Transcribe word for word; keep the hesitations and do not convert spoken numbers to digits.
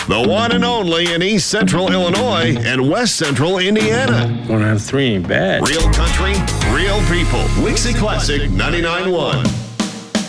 The one and only in East Central Illinois and West Central Indiana. One out of three ain't bad. Real country, real people. Wixie Classic ninety-nine point one.